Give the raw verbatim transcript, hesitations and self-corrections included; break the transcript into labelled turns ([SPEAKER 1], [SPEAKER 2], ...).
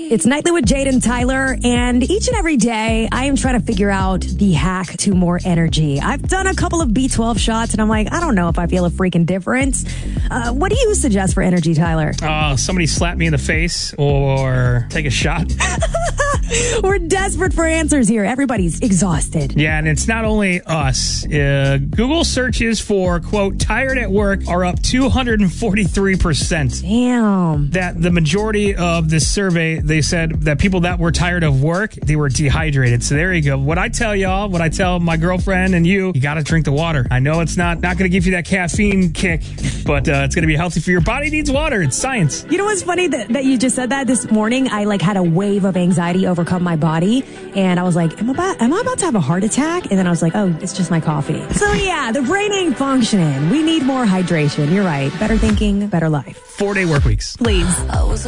[SPEAKER 1] It's Nightly with Jade and Tyler, and each and every day I am trying to figure out the hack to more energy. I've done a couple of B twelve shots, and I'm like, I don't know if I feel a freaking difference. Uh, what do you suggest for energy, Tyler?
[SPEAKER 2] Uh, somebody slap me in the face or take a shot.
[SPEAKER 1] We're desperate for answers here. Everybody's exhausted.
[SPEAKER 2] Yeah, and it's not only us. Uh, Google searches for, quote, tired at work are up two hundred forty-three percent.
[SPEAKER 1] Damn.
[SPEAKER 2] That the majority of this survey, they said that people that were tired of work, they were dehydrated. So there you go. What I tell y'all, what I tell my girlfriend and you, you got to drink the water. I know it's not, not going to give you that caffeine kick, but uh, it's going to be healthy for your body. Needs water. It's science.
[SPEAKER 1] You know what's funny that, that you just said that? This morning, I like had a wave of anxiety overcome my body, and I was like, am I about, am I about to have a heart attack? And then I was like, oh, it's just my coffee. So yeah, the brain ain't functioning. We need more hydration. You're right. Better thinking, better life.
[SPEAKER 2] Four-day work weeks.
[SPEAKER 1] Please.